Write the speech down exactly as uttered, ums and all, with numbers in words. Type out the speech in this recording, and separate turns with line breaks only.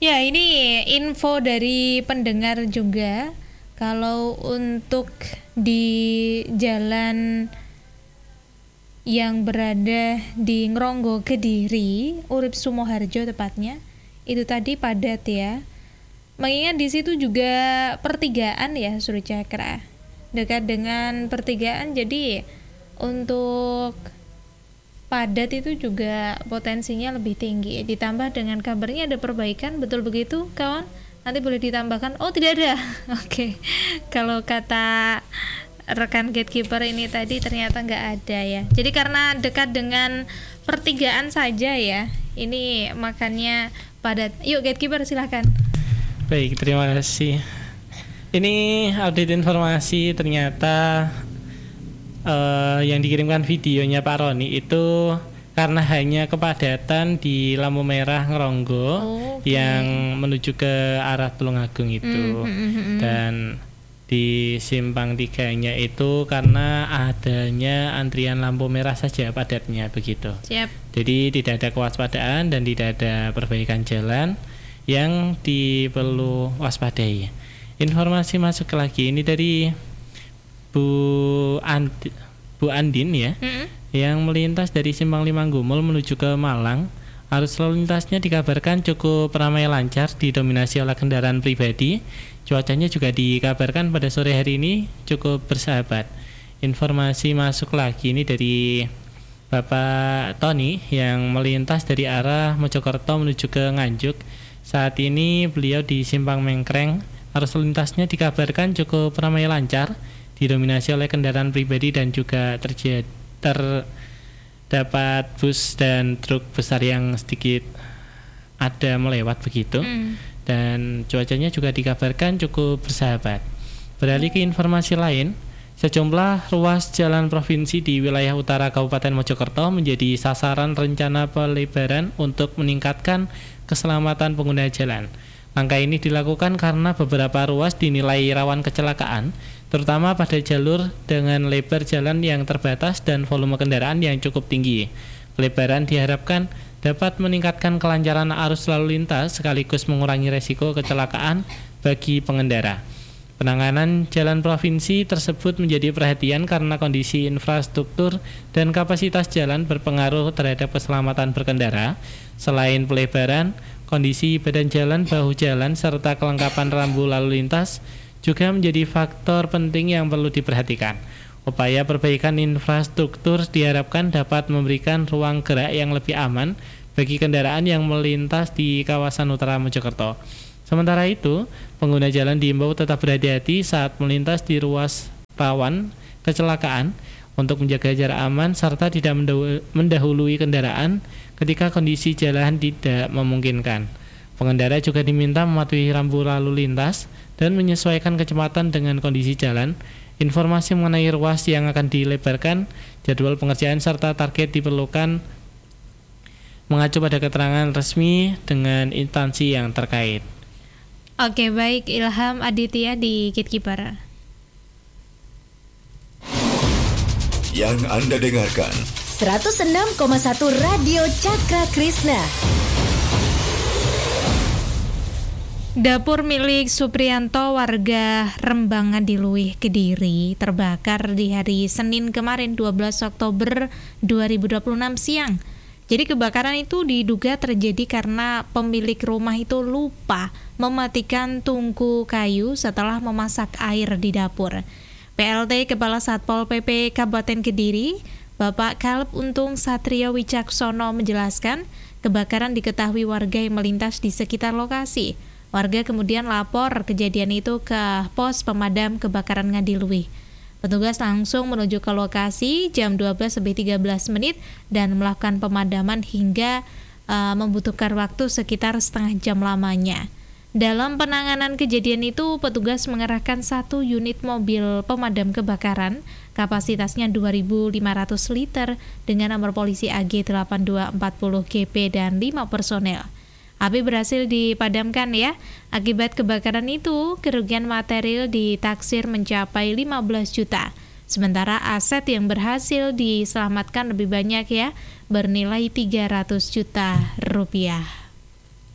Ya, ini info dari pendengar juga. Kalau untuk di jalan yang berada di Ngronggo Kediri, Urip Sumoharjo tepatnya, itu tadi padat ya. Mengingat di situ juga pertigaan ya, Suri Cakra. Dekat dengan pertigaan, jadi untuk padat itu juga potensinya lebih tinggi. Ditambah dengan kabarnya ada perbaikan, betul begitu kawan? Nanti boleh ditambahkan. Oh, tidak ada. Oke. Okay. Kalau kata rekan gatekeeper ini tadi ternyata nggak ada ya. Jadi karena dekat dengan pertigaan saja ya. Ini makanya padat. Yuk gatekeeper silahkan.
Baik, terima kasih. Ini update informasi ternyata uh, yang dikirimkan videonya Pak Roni itu karena hanya kepadatan di lampu merah Ngronggo oh, okay. yang menuju ke arah Tulungagung itu mm-hmm. dan di simpang tiganya itu karena adanya antrian lampu merah saja padatnya begitu.
Siap.
Jadi tidak ada kewaspadaan dan tidak ada perbaikan jalan yang diperlu waspadai. Informasi masuk lagi ini dari Bu Andi, Bu Andin ya. Mm-hmm. yang melintas dari Simpang Lima Gumul menuju ke Malang. Arus lalu lintasnya dikabarkan cukup ramai lancar, didominasi oleh kendaraan pribadi. Cuacanya juga dikabarkan pada sore hari ini cukup bersahabat. Informasi masuk lagi ini dari Bapak Tony yang melintas dari arah Mojokerto menuju ke Nganjuk. Saat ini beliau di Simpang Mengkreng. Arus lalu lintasnya dikabarkan cukup ramai lancar, didominasi oleh kendaraan pribadi dan juga terjadi terdapat bus dan truk besar yang sedikit ada melewat begitu mm. dan cuacanya juga dikabarkan cukup bersahabat. Beralih ke informasi lain, sejumlah ruas jalan provinsi di wilayah utara Kabupaten Mojokerto menjadi sasaran rencana pelebaran untuk meningkatkan keselamatan pengguna jalan. Langkah ini dilakukan karena beberapa ruas dinilai rawan kecelakaan, terutama pada jalur dengan lebar jalan yang terbatas dan volume kendaraan yang cukup tinggi. Pelebaran diharapkan dapat meningkatkan kelancaran arus lalu lintas sekaligus mengurangi resiko kecelakaan bagi pengendara. Penanganan jalan provinsi tersebut menjadi perhatian karena kondisi infrastruktur dan kapasitas jalan berpengaruh terhadap keselamatan berkendara. Selain pelebaran, kondisi badan jalan, bahu jalan, serta kelengkapan rambu lalu lintas juga menjadi faktor penting yang perlu diperhatikan. Upaya perbaikan infrastruktur diharapkan dapat memberikan ruang gerak yang lebih aman bagi kendaraan yang melintas di kawasan utara Mojokerto. Sementara itu, pengguna jalan diimbau tetap berhati-hati saat melintas di ruas rawan kecelakaan untuk menjaga jarak aman serta tidak mendahului kendaraan ketika kondisi jalan tidak memungkinkan. Pengendara juga diminta mematuhi rambu lalu lintas dan menyesuaikan kecepatan dengan kondisi jalan. Informasi mengenai ruas yang akan dilebarkan, jadwal pengerjaan serta target diperlukan mengacu pada keterangan resmi dengan instansi yang terkait.
Oke, baik, Ilham Aditya di Gatekeeper.
Yang Anda dengarkan
seratus enam koma satu Radio Cakra Krishna.
Dapur milik Supriyanto warga Rembangan di Luih, Kediri terbakar di hari Senin kemarin dua belas Oktober dua ribu dua puluh enam siang. Jadi kebakaran itu diduga terjadi karena pemilik rumah itu lupa mematikan tungku kayu setelah memasak air di dapur. P L T Kepala Satpol P P Kabupaten Kediri, Bapak Kalb Untung Satrio Wicaksono menjelaskan, kebakaran diketahui warga yang melintas di sekitar lokasi. Warga kemudian lapor kejadian itu ke pos pemadam kebakaran Ngadiluih. Petugas langsung menuju ke lokasi jam dua belas sampai tiga belas menit dan melakukan pemadaman hingga uh, membutuhkan waktu sekitar setengah jam lamanya. Dalam penanganan kejadian itu, petugas mengerahkan satu unit mobil pemadam kebakaran, kapasitasnya dua ribu lima ratus liter dengan nomor polisi A G delapan dua empat nol G P dan lima personel. Api berhasil dipadamkan ya. Akibat kebakaran itu, kerugian material ditaksir mencapai lima belas juta. Sementara aset yang berhasil diselamatkan lebih banyak ya, bernilai tiga ratus juta rupiah.